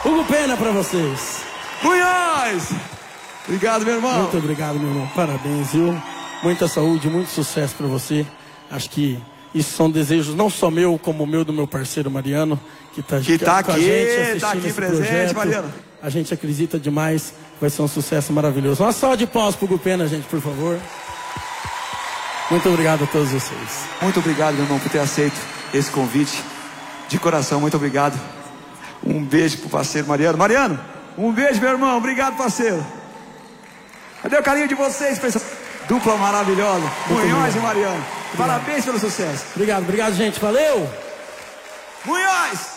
Hugo Pena pra vocês. Munhoz! Obrigado, meu irmão. Muito obrigado, meu irmão. Parabéns, viu? Muita saúde, muito sucesso pra você. Acho que isso são desejos não só meu, como meu do meu parceiro Mariano, que tá aqui, tá com a gente, assistindo tá aqui esse presente, projeto. Mariano. A gente acredita demais, vai ser um sucesso maravilhoso. Uma salva de palmas pro Hugo Pena, gente, por favor. Muito obrigado a todos vocês. Muito obrigado, meu irmão, por ter aceito esse convite. De coração, muito obrigado. Um beijo pro parceiro Mariano. Mariano, um beijo, meu irmão. Obrigado, parceiro. Cadê o carinho de vocês pra essa dupla maravilhosa? Munhoz e Mariano. Parabéns pelo sucesso. Obrigado, gente. Valeu! Munhoz!